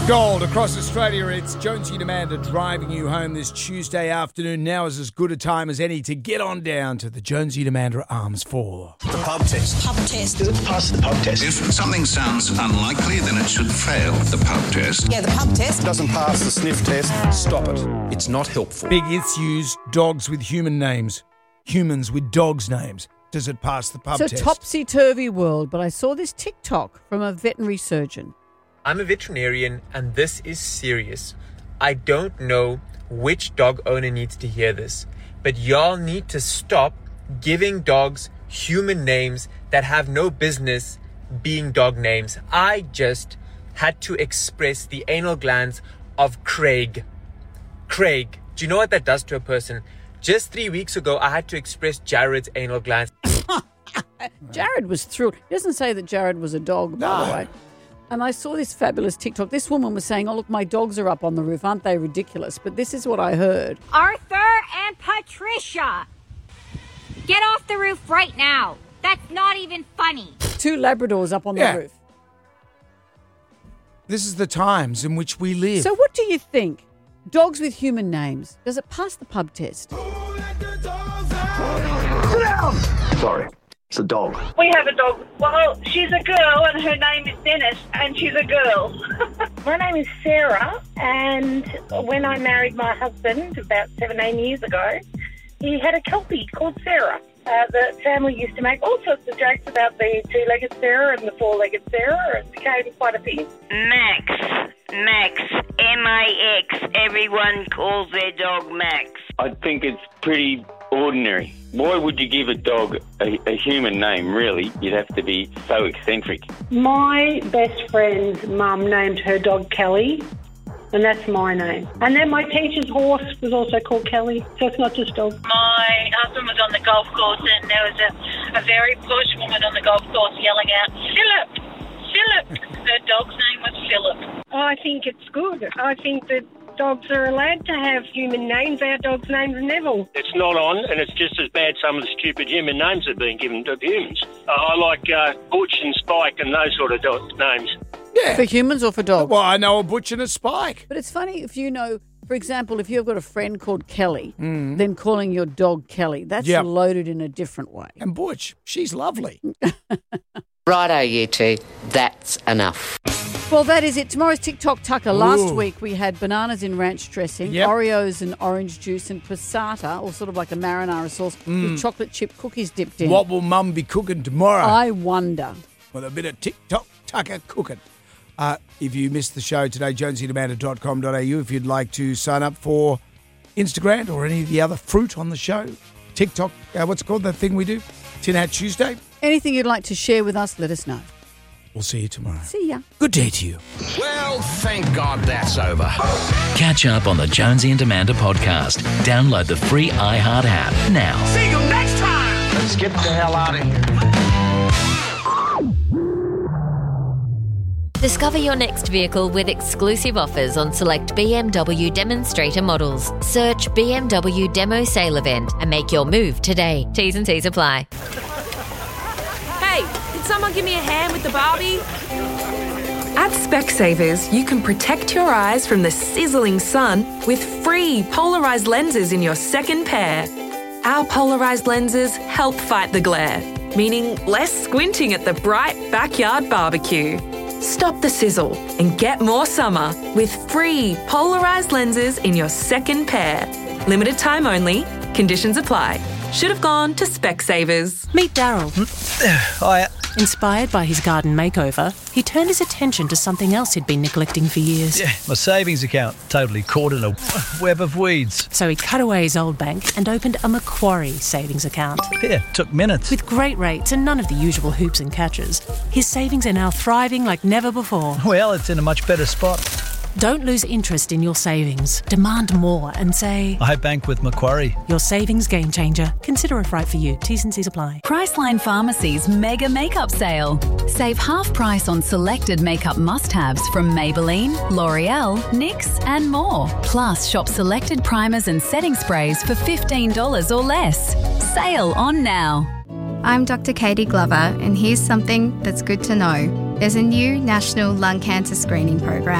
Gold across Australia, it's Jonesy and Amanda driving you home this Tuesday afternoon. Now is as good a time as any to get on down to the Jonesy and Amanda Arms for the pub test. Pub test. Does it pass the pub test? If something sounds unlikely, then it should fail the pub test. Yeah, the pub test. Doesn't pass the sniff test. Stop it. It's not helpful. big issues, dogs with human names, humans with dogs' names. Does it pass the pub test? It's a topsy-turvy world, but I saw this TikTok from a veterinary surgeon. I'm a veterinarian and this is serious. I don't know which dog owner needs to hear this, but y'all need to stop giving dogs human names that have no business being dog names. I just had to express the anal glands of Craig. Craig, do you know what that does to a person? Just 3 weeks ago, I had to express Jared's anal glands. Jared was thrilled. He doesn't say that Jared was a dog, by the way. And I saw this fabulous TikTok. This woman was saying, oh, look, my dogs are up on the roof. Aren't they ridiculous? But this is what I heard. Arthur and Patricia, get off the roof right now. That's not even funny. 2 Labradors up on the roof. This is the times in which we live. So what do you think? Dogs with human names. Does it pass the pub test? Sit down! Sorry. It's a dog. We have a dog. Well, she's a girl and her name is Dennis and she's a girl. My name is Sarah, and when I married my husband about 17 years ago, he had a Kelpie called Sarah. The family used to make all sorts of jokes about the 2-legged Sarah and the 4-legged Sarah. It became quite a thing. Max, M-A-X. Everyone calls their dog Max. I think it's pretty ordinary. Why would you give a dog a human name, really? You'd have to be so eccentric. My best friend's mum named her dog Kelly, and that's my name. And then my teacher's horse was also called Kelly, so it's not just dog. My husband was on the golf course, and there was a very posh woman on the golf course yelling out, Philip! Philip! Her dog's name was Philip. I think it's good. I think that dogs are allowed to have human names. Our dog's name's Neville. It's not on, and it's just as bad some of the stupid human names that are being given to humans. I like Butch and Spike and those sort of names. Yeah. For humans or for dogs? Well, I know a Butch and a Spike. But it's funny if you know, for example, if you've got a friend called Kelly, then calling your dog Kelly, that's loaded in a different way. And Butch, she's lovely. Righto, you two. That's enough. Well, that is it. Tomorrow's TikTok Tucker. Last week we had bananas in ranch dressing, Oreos and orange juice, and passata, or sort of like a marinara sauce, with chocolate chip cookies dipped in. What will Mum be cooking tomorrow? I wonder. With a bit of TikTok Tucker cooking. If you missed the show today, jonesyandamanda.com.au. If you'd like to sign up for Instagram or any of the other fruit on the show, TikTok, what's it called, that thing we do? Tin Hat Tuesday. Anything you'd like to share with us, let us know. We'll see you tomorrow. See ya. Good day to you. Well, thank God that's over. Catch up on the Jonesy and Amanda podcast. Download the free iHeart app now. See you next time. Let's get the hell out of here. Discover your next vehicle with exclusive offers on select BMW demonstrator models. Search BMW Demo Sale Event and make your move today. T's and C's apply. Hey, can someone give me a hand with the Barbie? At Specsavers, you can protect your eyes from the sizzling sun with free polarised lenses in your second pair. Our polarised lenses help fight the glare, meaning less squinting at the bright backyard barbecue. Stop the sizzle and get more summer with free polarised lenses in your second pair. Limited time only. Conditions apply. Should have gone to Specsavers. Meet Daryl. Hiya. Inspired by his garden makeover, he turned his attention to something else he'd been neglecting for years. Yeah, my savings account, totally caught in a web of weeds. So he cut away his old bank and opened a Macquarie savings account. Yeah, took minutes. With great rates and none of the usual hoops and catches, his savings are now thriving like never before. Well, it's in a much better spot. Don't lose interest in your savings. Demand more and say, I bank with Macquarie. Your savings game changer. Consider if right for you. T's and C's apply. Priceline Pharmacy's mega makeup sale. Save half price on selected makeup must-haves from Maybelline, L'Oreal, NYX and more. Plus, shop selected primers and setting sprays for $15 or less. Sale on now. I'm Dr. Katie Glover, and here's something that's good to know. There's a new national lung cancer screening program.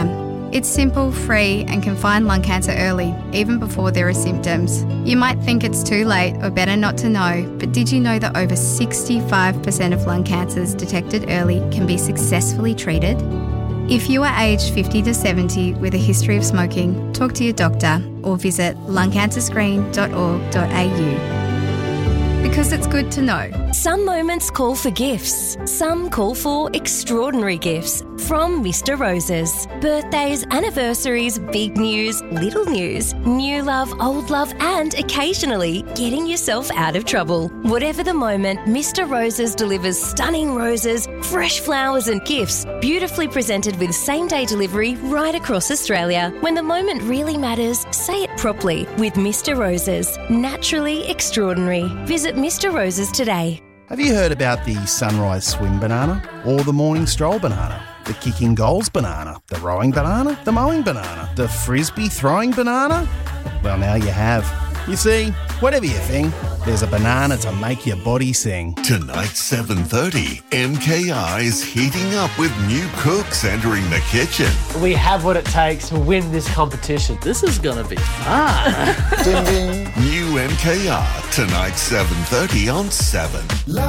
It's simple, free, and can find lung cancer early, even before there are symptoms. You might think it's too late or better not to know, but did you know that over 65% of lung cancers detected early can be successfully treated? If you are aged 50 to 70 with a history of smoking, talk to your doctor or visit lungcancerscreen.org.au. Because it's good to know. Some moments call for gifts. Some call for extraordinary gifts from Mr. Roses. Birthdays, anniversaries, big news, little news, new love, old love, and occasionally getting yourself out of trouble. Whatever the moment, Mr. Roses delivers stunning roses, fresh flowers and gifts, beautifully presented with same-day delivery right across Australia. When the moment really matters, say it properly with Mr. Roses. Naturally extraordinary. Visit Mr. Roses today. Have you heard about the sunrise swim banana or the morning stroll banana? The kicking goals banana, the rowing banana, the mowing banana, the frisbee throwing banana? Well, now you have. You see, whatever you think, there's a banana to make your body sing. Tonight, 7:30, MKR is heating up with new cooks entering the kitchen. We have what it takes to win this competition. This is going to be fun. Ding, ding. New MKR, tonight, 7:30 on 7.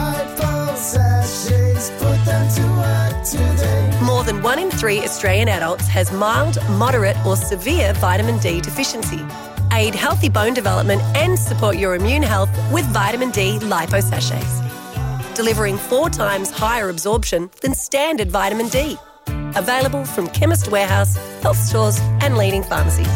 Put them to work today. More than 1 in 3 Australian adults has mild, moderate or severe vitamin D deficiency. Aid healthy bone development and support your immune health with vitamin D lipo sachets, delivering 4 times higher absorption than standard vitamin D. Available from Chemist Warehouse, health stores and leading pharmacies.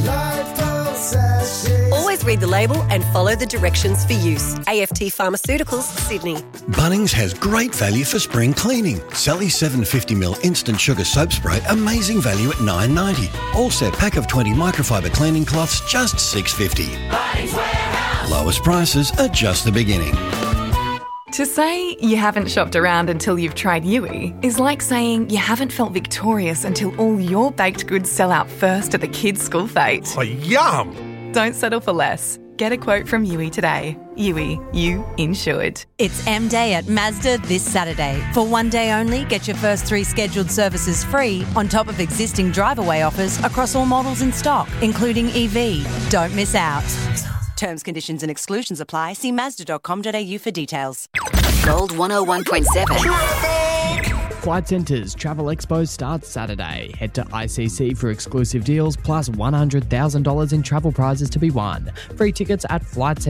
Always read the label and follow the directions for use. AFT Pharmaceuticals, Sydney. Bunnings has great value for spring cleaning. Sally's 750ml instant sugar soap spray, amazing value at $9.90. All set pack of 20 microfiber cleaning cloths, just $6.50. Bunnings Warehouse. Lowest prices are just the beginning. To say you haven't shopped around until you've tried Yui is like saying you haven't felt victorious until all your baked goods sell out first at the kids' school fete. Oh, yum! Don't settle for less. Get a quote from Yui today. Yui, you insured. It's M Day at Mazda this Saturday. For one day only, get your first 3 scheduled services free on top of existing drive-away offers across all models in stock, including EV. Don't miss out. Terms, conditions and exclusions apply. See Mazda.com.au for details. Gold 101.7. Flight Centre's Travel Expo starts Saturday. Head to ICC for exclusive deals plus $100,000 in travel prizes to be won. Free tickets at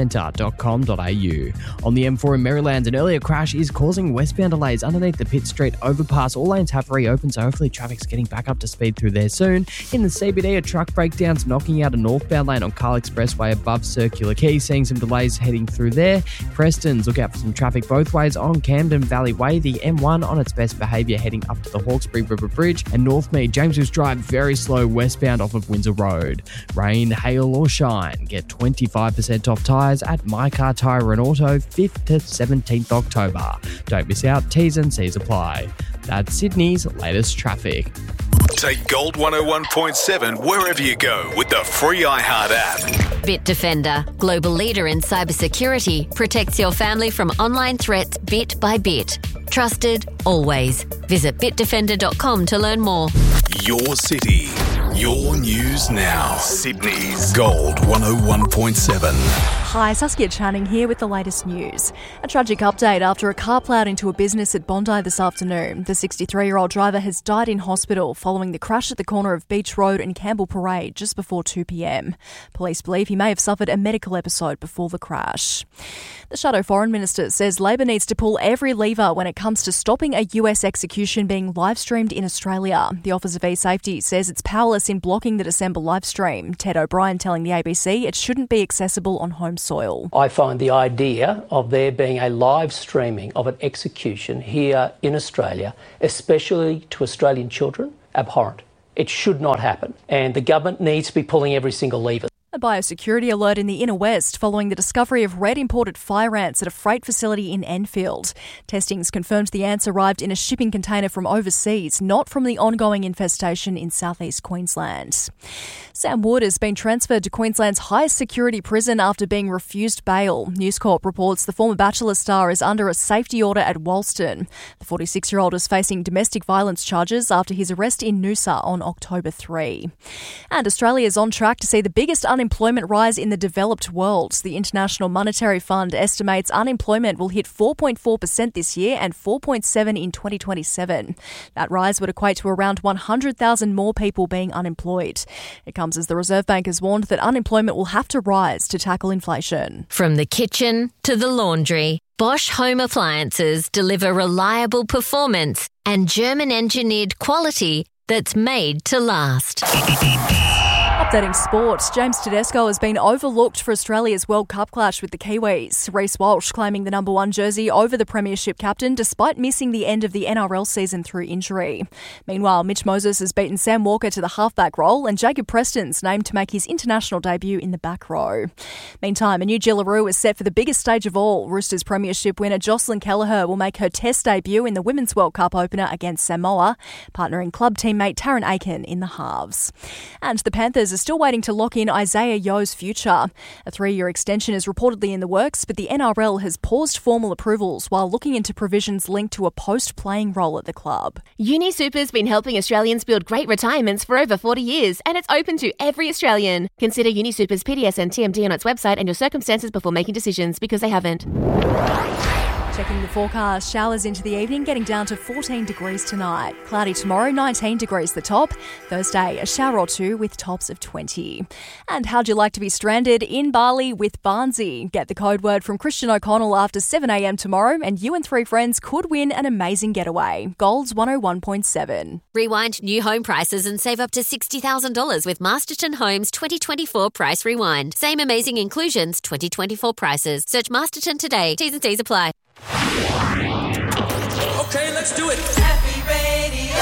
flightcentre.com.au. On the M4 in Maryland, an earlier crash is causing westbound delays underneath the Pitt Street overpass. All lanes have reopened, so hopefully traffic's getting back up to speed through there soon. In the CBD, a truck breakdown's knocking out a northbound lane on Carl Expressway above Circular Quay, seeing some delays heading through there. Preston's, look out for some traffic both ways on Camden Valley Way. The M1 on its best behaviour heading up to the Hawkesbury River Bridge, and Northmead James's Drive very slow westbound off of Windsor Road. Rain, hail or shine, get 25% off tyres at My Car Tyre and Auto 5th to 17th October. Don't miss out, T's and C's apply. That's Sydney's latest traffic. Take Gold 101.7 wherever you go with the free iHeart app. Bitdefender, global leader in cybersecurity, protects your family from online threats bit by bit. Trusted, always. Visit bitdefender.com to learn more. Your city, your news now. Sydney's Gold 101.7. Hi, Saskia Channing here with the latest news. A tragic update after a car ploughed into a business at Bondi this afternoon. The 63-year-old driver has died in hospital following the crash at the corner of Beach Road and Campbell Parade just before 2 p.m. Police believe he may have suffered a medical episode before the crash. The Shadow Foreign Minister says Labor needs to pull every lever when it comes to stopping a US execution being live-streamed in Australia. The Office of E-Safety says it's powerless in blocking the December live stream. Ted O'Brien telling the ABC it shouldn't be accessible on home soil. I find the idea of there being a live streaming of an execution here in Australia, especially to Australian children, abhorrent. It should not happen, and the government needs to be pulling every single lever. A biosecurity alert in the Inner West following the discovery of red imported fire ants at a freight facility in Enfield. Testings confirmed the ants arrived in a shipping container from overseas, not from the ongoing infestation in southeast Queensland. Sam Wood has been transferred to Queensland's highest security prison after being refused bail. News Corp reports the former Bachelor star is under a safety order at Walston. The 46-year-old is facing domestic violence charges after his arrest in Noosa on October 3. And Australia is on track to see the biggest unemployment rise in the developed world. The International Monetary Fund estimates unemployment will hit 4.4% this year and 4.7% in 2027. That rise would equate to around 100,000 more people being unemployed. It comes as the Reserve Bank has warned that unemployment will have to rise to tackle inflation. From the kitchen to the laundry, Bosch Home Appliances deliver reliable performance and German-engineered quality that's made to last. Updating sports, James Tedesco has been overlooked for Australia's World Cup clash with the Kiwis. Reece Walsh claiming the number 1 jersey over the premiership captain despite missing the end of the NRL season through injury. Meanwhile, Mitch Moses has beaten Sam Walker to the halfback role and Jacob Preston's named to make his international debut in the back row. Meantime, a new Jillaroo is set for the biggest stage of all. Roosters premiership winner Jocelyn Kelleher will make her test debut in the Women's World Cup opener against Samoa, partnering club teammate Taryn Aiken in the halves. And the Panthers are still waiting to lock in Isaiah Yo's future. A 3-year extension is reportedly in the works, but the NRL has paused formal approvals while looking into provisions linked to a post-playing role at the club. UniSuper's been helping Australians build great retirements for over 40 years, and it's open to every Australian. Consider UniSuper's PDS and TMD on its website and your circumstances before making decisions, because they haven't. Checking the forecast, showers into the evening, getting down to 14 degrees tonight. Cloudy tomorrow, 19 degrees the top. Thursday, a shower or two with tops of 20. And how'd you like to be stranded in Bali with Barnsey? Get the code word from Christian O'Connell after 7 a.m. tomorrow and you and 3 friends could win an amazing getaway. Gold's 101.7. Rewind new home prices and save up to $60,000 with Masterton Homes 2024 Price Rewind. Same amazing inclusions, 2024 prices. Search Masterton today. T's and C's apply. Okay, let's do it. Happy Radio.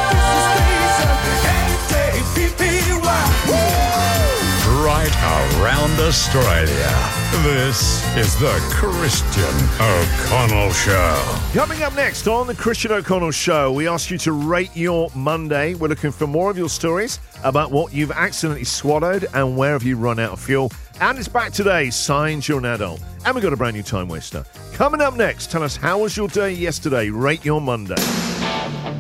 Right around Australia. This is the Christian O'Connell Show. Coming up next on the Christian O'Connell Show, we ask you to rate your Monday. We're looking for more of your stories about what you've accidentally swallowed and where have you run out of fuel. And it's back today, Signs You're an Adult. And we've got a brand new time waster. Coming up next, tell us how was your day yesterday. Rate your Monday.